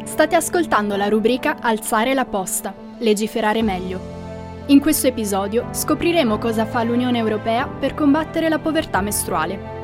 State ascoltando la rubrica Alzare la posta, legiferare meglio. In questo episodio scopriremo cosa fa l'Unione Europea per combattere la povertà mestruale.